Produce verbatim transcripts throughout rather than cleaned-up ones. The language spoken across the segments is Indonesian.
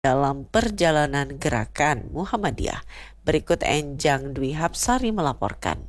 dalam perjalanan gerakan Muhammadiyah. Berikut Enjang Dwi Hapsari melaporkan.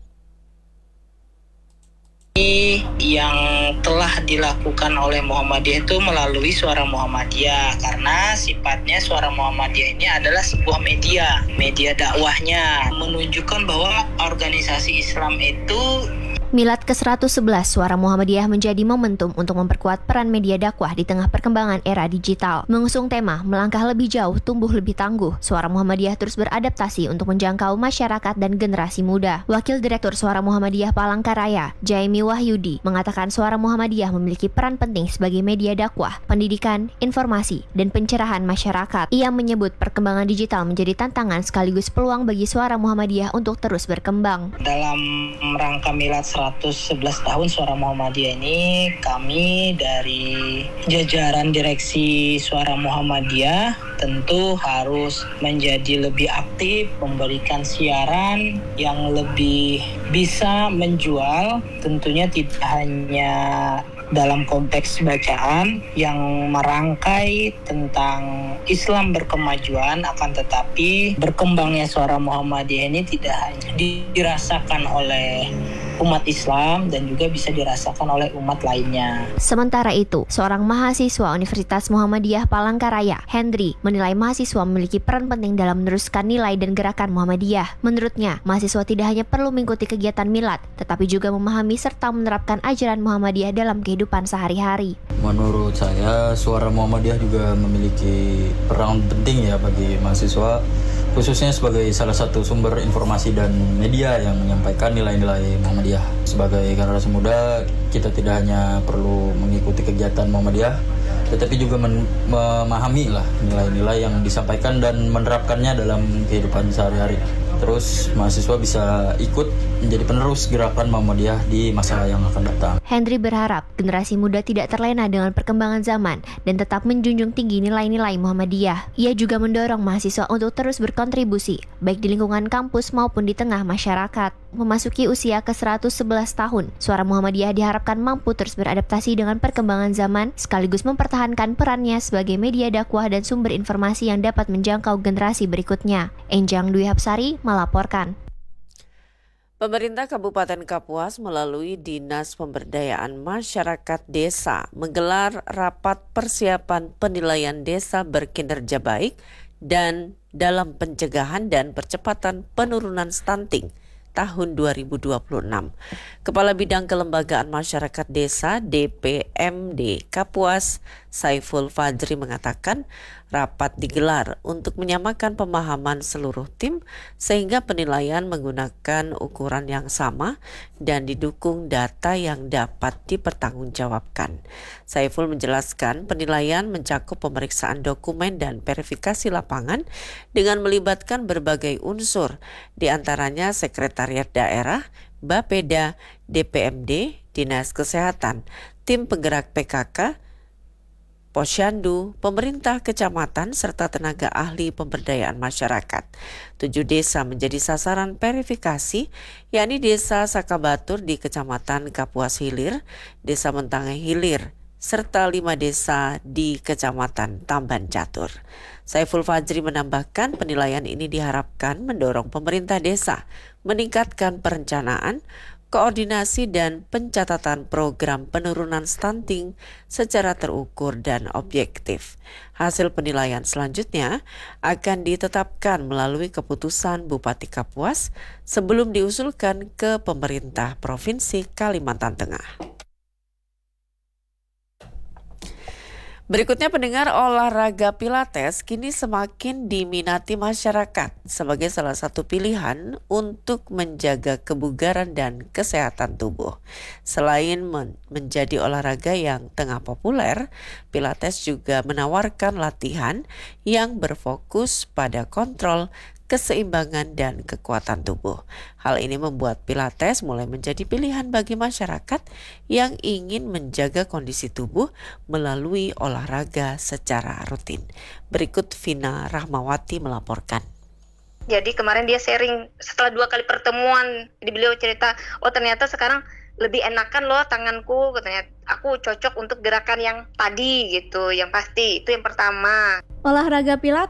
Yang telah dilakukan oleh Muhammadiyah itu melalui Suara Muhammadiyah, karena sifatnya Suara Muhammadiyah ini adalah sebuah media, media dakwahnya, menunjukkan bahwa organisasi Islam itu. Milad ke seratus sebelas Suara Muhammadiyah menjadi momentum untuk memperkuat peran media dakwah di tengah perkembangan era digital. Mengusung tema melangkah lebih jauh, tumbuh lebih tangguh, Suara Muhammadiyah terus beradaptasi untuk menjangkau masyarakat dan generasi muda. Wakil Direktur Suara Muhammadiyah Palangkaraya, Jaimi Wahyudi, mengatakan Suara Muhammadiyah memiliki peran penting sebagai media dakwah, pendidikan, informasi, dan pencerahan masyarakat. Ia menyebut perkembangan digital menjadi tantangan sekaligus peluang bagi Suara Muhammadiyah untuk terus berkembang. Dalam rangka Milad seratus sebelas tahun Suara Muhammadiyah ini, kami dari jajaran direksi Suara Muhammadiyah tentu harus menjadi lebih aktif, memberikan siaran yang lebih bisa menjual, tentunya tidak hanya dalam konteks bacaan yang merangkai tentang Islam berkemajuan, akan tetapi berkembangnya Suara Muhammadiyah ini tidak hanya dirasakan oleh umat Islam dan juga bisa dirasakan oleh umat lainnya. Sementara itu, seorang mahasiswa Universitas Muhammadiyah Palangkaraya, Hendri, menilai mahasiswa memiliki peran penting dalam meneruskan nilai dan gerakan Muhammadiyah. Menurutnya, mahasiswa tidak hanya perlu mengikuti kegiatan milad, tetapi juga memahami serta menerapkan ajaran Muhammadiyah dalam kehidupan sehari-hari. Menurut saya, Suara Muhammadiyah juga memiliki peran penting ya bagi mahasiswa, khususnya sebagai salah satu sumber informasi dan media yang menyampaikan nilai-nilai Muhammadiyah. Sebagai generasi muda, kita tidak hanya perlu mengikuti kegiatan Muhammadiyah, tetapi juga men- memahami lah nilai-nilai yang disampaikan dan menerapkannya dalam kehidupan sehari-hari. Terus mahasiswa bisa ikut menjadi penerus gerakan Muhammadiyah di masa yang akan datang. Hendri berharap generasi muda tidak terlena dengan perkembangan zaman dan tetap menjunjung tinggi nilai-nilai Muhammadiyah. Ia juga mendorong mahasiswa untuk terus berkontribusi, baik di lingkungan kampus maupun di tengah masyarakat. Memasuki usia ke seratus sebelas tahun, Suara Muhammadiyah diharapkan mampu terus beradaptasi dengan perkembangan zaman, sekaligus mempertahankan perannya sebagai media dakwah dan sumber informasi yang dapat menjangkau generasi berikutnya. Enjang Dwi Hapsari melaporkan. Pemerintah Kabupaten Kapuas melalui Dinas Pemberdayaan Masyarakat Desa menggelar rapat persiapan penilaian desa berkinerja baik dan dalam pencegahan dan percepatan penurunan stunting tahun dua ribu dua puluh enam. Kepala Bidang Kelembagaan Masyarakat Desa D P M D Kapuas, Saiful Fajri mengatakan rapat digelar untuk menyamakan pemahaman seluruh tim sehingga penilaian menggunakan ukuran yang sama dan didukung data yang dapat dipertanggungjawabkan. Saiful menjelaskan penilaian mencakup pemeriksaan dokumen dan verifikasi lapangan dengan melibatkan berbagai unsur, di antaranya Sekretariat Daerah, Bapeda, D P M D, Dinas Kesehatan, tim penggerak P K K, Posyandu, pemerintah kecamatan, serta tenaga ahli pemberdayaan masyarakat. Tujuh desa menjadi sasaran verifikasi, yakni Desa Sakabatur di Kecamatan Kapuas Hilir, Desa Mentange Hilir, serta lima desa di Kecamatan Tamban Catur. Saiful Fajri menambahkan penilaian ini diharapkan mendorong pemerintah desa meningkatkan perencanaan, koordinasi dan pencatatan program penurunan stunting secara terukur dan objektif. Hasil penilaian selanjutnya akan ditetapkan melalui keputusan Bupati Kapuas sebelum diusulkan ke pemerintah Provinsi Kalimantan Tengah. Berikutnya, pendengar, olahraga Pilates kini semakin diminati masyarakat sebagai salah satu pilihan untuk menjaga kebugaran dan kesehatan tubuh. Selain men- menjadi olahraga yang tengah populer, Pilates juga menawarkan latihan yang berfokus pada kontrol, keseimbangan, dan kekuatan tubuh. Hal ini membuat Pilates mulai menjadi pilihan bagi masyarakat yang ingin menjaga kondisi tubuh melalui olahraga secara rutin. Berikut Vina Rahmawati melaporkan. Jadi kemarin dia sharing setelah dua kali pertemuan, beliau cerita, oh ternyata sekarang lebih enakan loh tanganku, katanya. Aku cocok untuk gerakan yang tadi gitu, yang pasti. Itu yang pertama. Olahraga Pilates